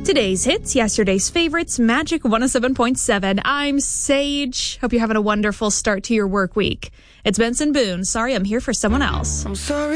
Today's hits, yesterday's favorites, Magic 107.7. I'm Sage. Hope you're having a wonderful start to your work week. It's Benson Boone. Sorry, I'm here for someone else. I'm sorry.